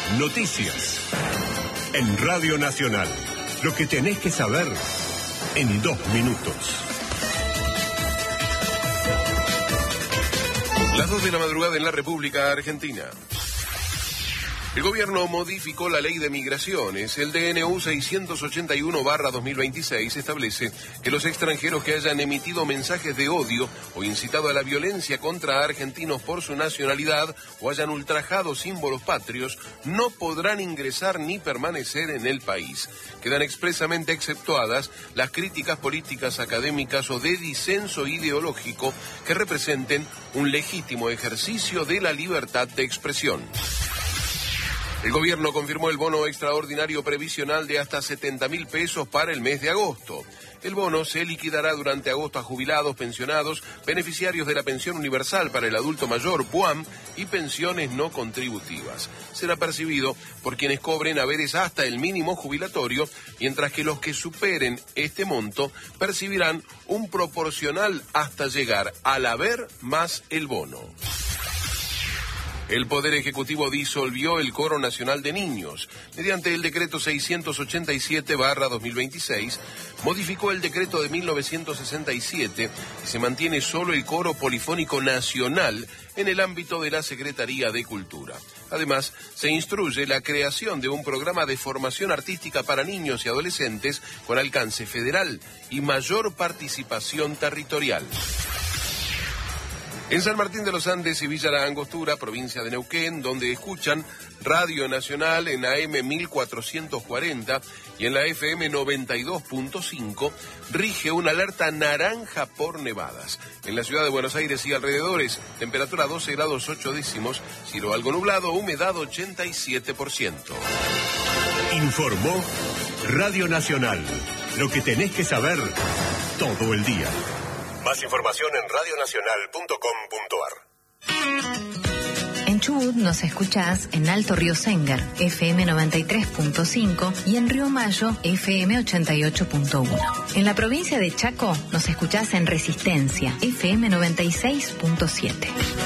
Noticias. En Radio Nacional. Lo que tenés que saber en 2 minutos. Las 2 de la madrugada en la República Argentina. El gobierno modificó la ley de migraciones. El DNU 681/2026 establece que los extranjeros que hayan emitido mensajes de odio o incitado a la violencia contra argentinos por su nacionalidad o hayan ultrajado símbolos patrios no podrán ingresar ni permanecer en el país. Quedan expresamente exceptuadas las críticas políticas, académicas o de disenso ideológico que representen un legítimo ejercicio de la libertad de expresión. El gobierno confirmó el bono extraordinario previsional de hasta 70.000 pesos para el mes de agosto. El bono se liquidará durante agosto a jubilados, pensionados, beneficiarios de la pensión universal para el adulto mayor, PUAM, y pensiones no contributivas. Será percibido por quienes cobren haberes hasta el mínimo jubilatorio, mientras que los que superen este monto percibirán un proporcional hasta llegar al haber más el bono. El Poder Ejecutivo disolvió el Coro Nacional de Niños. Mediante el decreto 687/2026, modificó el decreto de 1967 y se mantiene solo el Coro Polifónico Nacional en el ámbito de la Secretaría de Cultura. Además, se instruye la creación de un programa de formación artística para niños y adolescentes con alcance federal y mayor participación territorial. En San Martín de los Andes y Villa La Angostura, provincia de Neuquén, donde escuchan Radio Nacional en AM 1440 y en la FM 92.5, rige una alerta naranja por nevadas. En la ciudad de Buenos Aires y alrededores, temperatura 12 grados 8 décimos, cielo algo nublado, humedad 87%. Informó Radio Nacional. Lo que tenés que saber todo el día. Más información en radionacional.com.ar. En Chubut nos escuchás en Alto Río Sengar, FM 93.5 y en Río Mayo, FM 88.1. En la provincia de Chaco nos escuchás en Resistencia, FM 96.7.